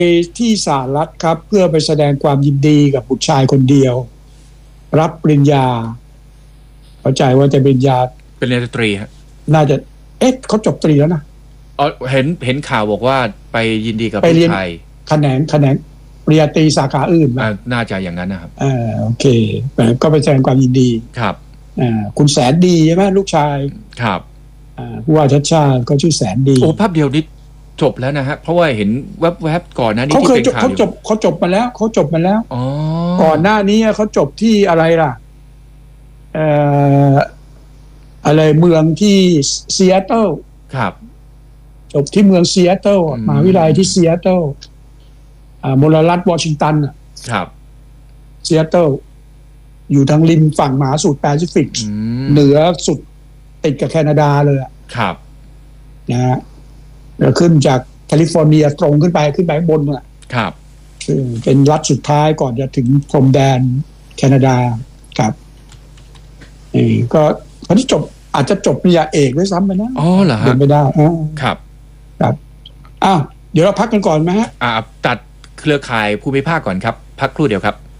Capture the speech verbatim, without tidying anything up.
ที่สหรัฐครับเพื่อไปแสดงความยินดีกับบุตรชายคนเดียว รับปริญญาเข้าใจว่าจะปริญญาเป็นเรียนตรีฮะน่าจะเอ๊ะเขาจบตรีแล้วนะอ๋อเห็นเห็นข่าวบอกว่าไปยินดีกับไปลูเรียนกชายแขนงแขนงปริญญาตรีสาขาอื่นมาน่าจะอย่างนั้นนะครับอ่าโอเคก็ไปแสดงความยินดีครับอ่าคุณแสนดีใช่ไหมลูกชายครับอ่าผู้ว่าชัดชาติก็ชื่อแสนดีโอ้ภาพเดียวนิดจบแล้วนะฮะเพราะว่าเห็นแวบๆก่อนหน้านี้เขาเคยที่เป็นข่าวเขาจบเขาจบมาแล้วเขาจบมาแล้วอ๋อก่อนหน้านี้เขาจบที่อะไรล่ะเอ่ออะไรเมืองที่ซีแอตเทิลครับจบที่เมืองซีแอตเทิลมหาวิทยาลัยที่ซีแอตเทิลอ่ามลรัฐวอชิงตันอ่ะครับซีแอตเทิลอยู่ทางริมฝั่งมหาสมุทรแปซิฟิกเหนือสุดติดกับแคนาดาเลยอ่ะครับนะฮะแล้วขึ้นจากแคลิฟอร์เนียตรงขึ้นไปขึ้นไปบนอ่ะครับเป็นรัฐสุดท้ายก่อนจะถึงพรมแดนแคนาดาครับนี่ก็เขาที่จบอาจจะจบปริญญาเอกด้วยซ้ำไปนะอ๋อเหรอฮะเป็นไม่ได้อ๋อครับครับอ้าวเดี๋ยวเราพักกันก่อนไหมฮะอ่าตัดเครือข่ายภูมิภาคก่อนครับพักครู่เดียวครับ